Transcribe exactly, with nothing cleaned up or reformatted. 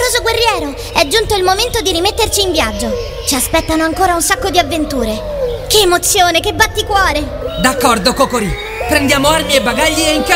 valoroso guerriero, è giunto il momento di rimetterci in viaggio. Ci aspettano ancora un sacco di avventure. Che emozione, che batticuore! D'accordo, Kokori. Prendiamo armi e bagagli e incarico.